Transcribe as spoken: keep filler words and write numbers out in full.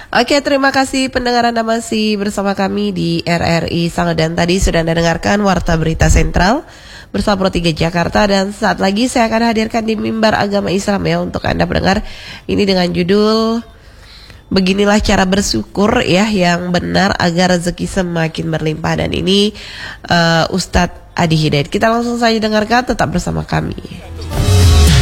Oke, terima kasih pendengar Anda masih bersama kami di R R I Sangat. Dan tadi sudah Anda dengarkan Warta Berita Sentral bersama Pro tiga Jakarta. Dan saat lagi saya akan hadirkan di Mimbar Agama Islam ya untuk Anda pendengar. Ini dengan judul Beginilah cara bersyukur ya yang benar agar rezeki semakin berlimpah. Dan ini uh, Ustadz Adi Hidayat. Kita langsung saja dengarkan, tetap bersama kami.